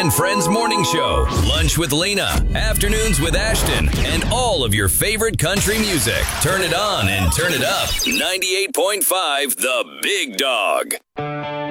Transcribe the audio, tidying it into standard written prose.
and Friends morning show, lunch with Lena, afternoons with Ashton, and all of your favorite country music. Turn it on and turn it up. 98.5 The Big Dog.